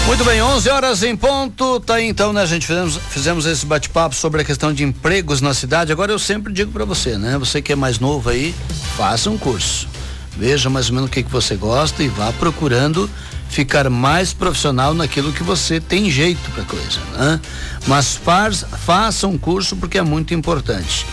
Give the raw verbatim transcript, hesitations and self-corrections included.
Muito bem, onze horas em ponto, tá aí então, né, gente, fizemos, fizemos esse bate-papo sobre a questão de empregos na cidade. Agora eu sempre digo para você, né, você que é mais novo aí, faça um curso, veja mais ou menos o que que você gosta e vá procurando ficar mais profissional naquilo que você tem jeito pra coisa, né? Mas faz, faça um curso porque é muito importante.